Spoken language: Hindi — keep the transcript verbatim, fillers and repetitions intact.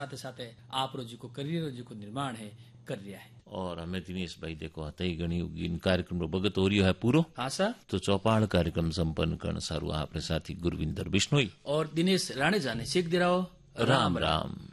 साथ साथ आप रोजी को करियर रोजी को निर्माण है कर रहा है। और हमें दिनेश भाई देखो हतई गणी इन कार्यक्रम रो बगत हो रही है पूरो। हाँ सर। तो चौपाल कार्यक्रम संपन्न करने सारू आपने साथी गुरविंदर बिश्नोई और दिनेश राणे जाने सीख दे रहा हो। राम राम, राम।